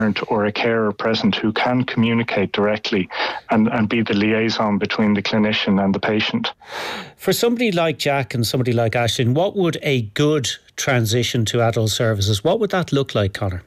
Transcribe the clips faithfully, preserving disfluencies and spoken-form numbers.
or a carer present who can communicate directly and, and be the liaison between the clinician and the patient. For somebody like Jack and somebody like Aisling, what would a good transition to adult services, what would that look like, Conor?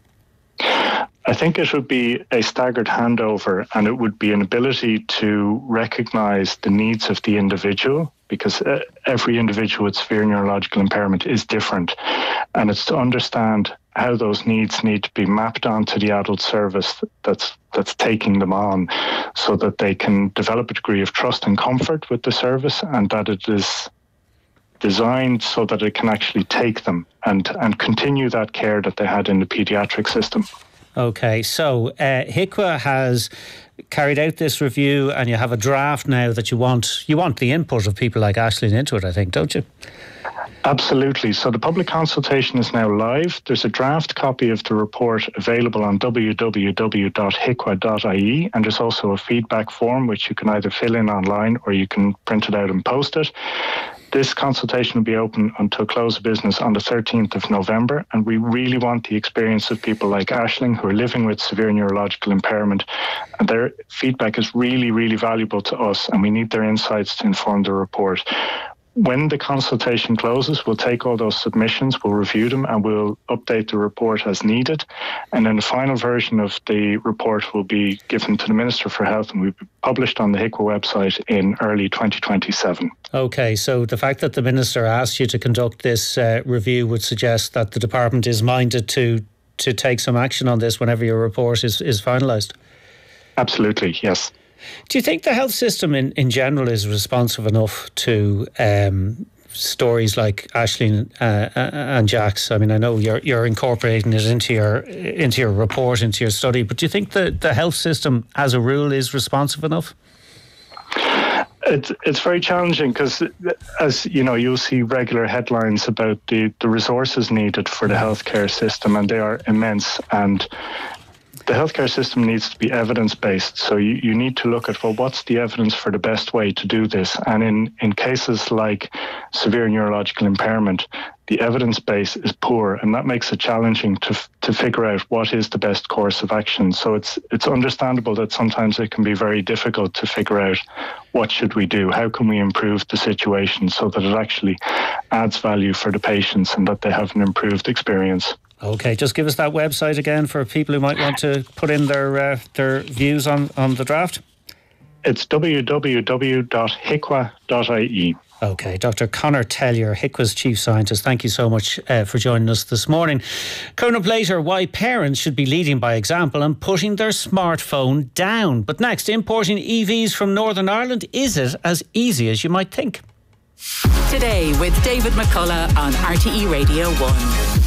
I think it would be a staggered handover, and it would be an ability to recognise the needs of the individual, because uh, every individual with severe neurological impairment is different, and it's to understand how those needs need to be mapped onto the adult service that's that's taking them on, so that they can develop a degree of trust and comfort with the service, and that it is designed so that it can actually take them and, and continue that care that they had in the paediatric system. Okay, so uh, H I C W A has carried out this review, and you have a draft now that you want you want the input of people like Aisling into it, I think, don't you? Absolutely. So the public consultation is now live. There's a draft copy of the report available on w w w dot h i c w a dot i e, and there's also a feedback form which you can either fill in online or you can print it out and post it. This consultation will be open until close of business on the thirteenth of November, and we really want the experience of people like Aisling who are living with severe neurological impairment, and their feedback is really, really valuable to us, and we need their insights to inform the report. When the consultation closes, we'll take all those submissions, we'll review them, and we'll update the report as needed. And then the final version of the report will be given to the Minister for Health and will be published on the H I C W A website in early twenty twenty-seven. Okay, so the fact that the Minister asked you to conduct this uh, review would suggest that the Department is minded to to take some action on this whenever your report is, is finalised? Absolutely, yes. Do you think the health system in, in general is responsive enough to um, stories like Aisling uh, and Jack's? I mean, I know you're you're incorporating it into your into your report, into your study, but do you think the, the health system as a rule is responsive enough? It's it's very challenging because, as you know, you'll see regular headlines about the, the resources needed for the healthcare system, and they are immense. And the healthcare system needs to be evidence-based. So you, you need to look at, well, what's the evidence for the best way to do this? And in, in cases like severe neurological impairment, the evidence base is poor, and that makes it challenging to to figure out what is the best course of action. So it's it's understandable that sometimes it can be very difficult to figure out what should we do, how can we improve the situation so that it actually adds value for the patients and that they have an improved experience. Okay, just give us that website again for people who might want to put in their uh, their views on, on the draft. It's w w w dot h i c w a dot i e. Okay, Doctor Conor Tellier, H I C W A's Chief Scientist, thank you so much uh, for joining us this morning. Coming up later, why parents should be leading by example and putting their smartphone down. But next, importing E Vs from Northern Ireland, is it as easy as you might think? Today with David McCullough on R T E Radio one.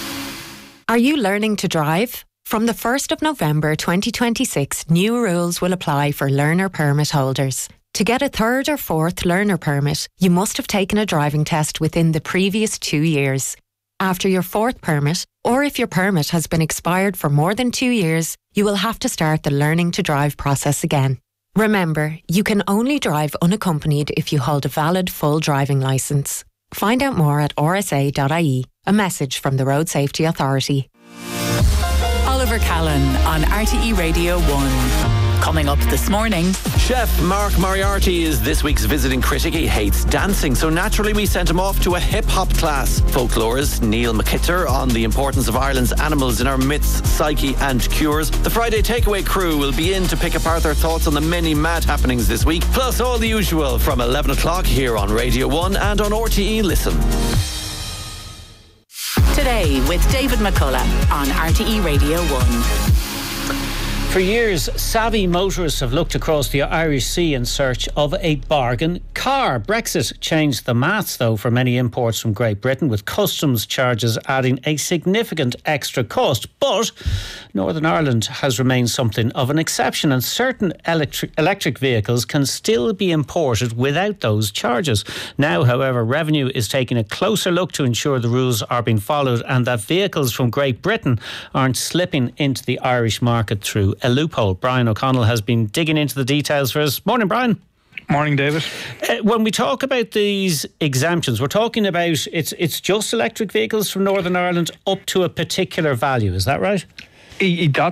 Are you learning to drive? From the first of November twenty twenty-six, new rules will apply for learner permit holders. To get a third or fourth learner permit, you must have taken a driving test within the previous two years. After your fourth permit, or if your permit has been expired for more than two years, you will have to start the learning to drive process again. Remember, you can only drive unaccompanied if you hold a valid full driving licence. Find out more at r s a dot i e. A message from the Road Safety Authority. Oliver Callan on R T E Radio one. Coming up this morning, Chef Mark Moriarty is this week's visiting critic. He hates dancing, so naturally we sent him off to a hip-hop class. Folklorist Neil McKitter on the importance of Ireland's animals in our myths, psyche and cures. The Friday Takeaway crew will be in to pick apart their thoughts on the many mad happenings this week, plus all the usual from eleven o'clock here on Radio one and on R T E Listen. Today with David McCullough on R T E Radio one. For years, savvy motorists have looked across the Irish Sea in search of a bargain car. Brexit changed the maths, though, for many imports from Great Britain, with customs charges adding a significant extra cost. But Northern Ireland has remained something of an exception, and certain electric, electric vehicles can still be imported without those charges. Now, however, Revenue is taking a closer look to ensure the rules are being followed and that vehicles from Great Britain aren't slipping into the Irish market through a loophole. Brian O'Connell has been digging into the details for us. Morning, Brian. Morning, David. Uh, when we talk about these exemptions, we're talking about it's it's just electric vehicles from Northern Ireland up to a particular value. Is that right? i, i